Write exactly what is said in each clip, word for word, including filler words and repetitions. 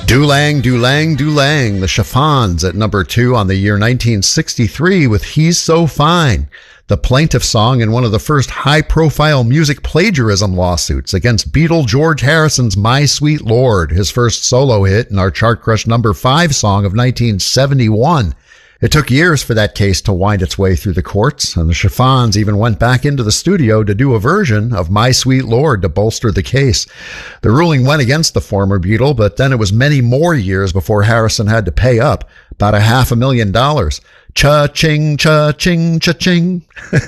Dulang, Dulang, Dulang, the Chiffons at number two on the year nineteen sixty-three with He's So Fine, the plaintiff song in one of the first high-profile music plagiarism lawsuits against Beatle George Harrison's My Sweet Lord, his first solo hit and our chart-crushed number five song of nineteen seventy-one. It took years for that case to wind its way through the courts, and the Chiffons even went back into the studio to do a version of My Sweet Lord to bolster the case. The ruling went against the former Beatle, but then it was many more years before Harrison had to pay up, about a half a million dollars. Cha-ching, cha-ching, cha-ching.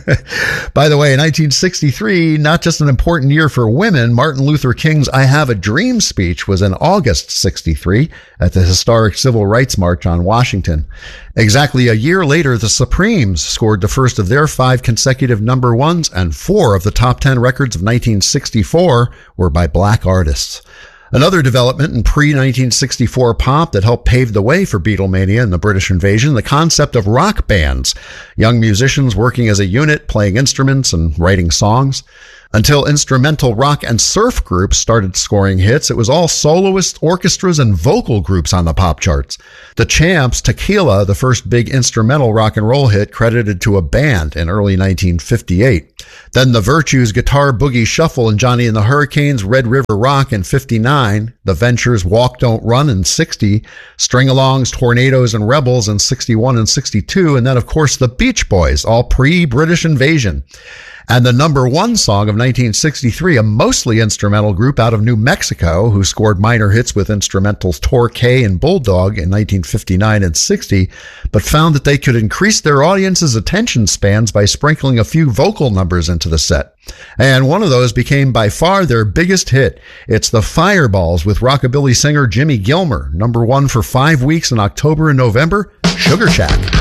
By the way, in nineteen sixty-three, not just an important year for women, Martin Luther King's I Have a Dream speech was in August sixty-three at the historic Civil Rights March on Washington. Exactly a year later, the Supremes scored the first of their five consecutive number ones, and four of the top ten records of nineteen sixty-four were by black artists. Another development in pre-nineteen sixty-four pop that helped pave the way for Beatlemania and the British invasion, the concept of rock bands, young musicians working as a unit, playing instruments and writing songs. Until instrumental rock and surf groups started scoring hits, it was all soloist, orchestras, and vocal groups on the pop charts. The Champs' Tequila, the first big instrumental rock and roll hit, credited to a band in early nineteen fifty-eight. Then the Virtues' Guitar Boogie Shuffle and Johnny and the Hurricanes' Red River Rock in fifty-nine, the Ventures' Walk Don't Run in sixty, String-Alongs' Tornadoes and Rebels in sixty-one and sixty-two, and then of course the Beach Boys, all pre-British invasion. And the number one song of nineteen sixty-three, a mostly instrumental group out of New Mexico who scored minor hits with instrumentals Torquay and Bulldog in nineteen fifty-nine and sixty, but found that they could increase their audience's attention spans by sprinkling a few vocal numbers into the set. And one of those became by far their biggest hit. It's the Fireballs with rockabilly singer Jimmy Gilmer, number one for five weeks in October and November, Sugar Shack.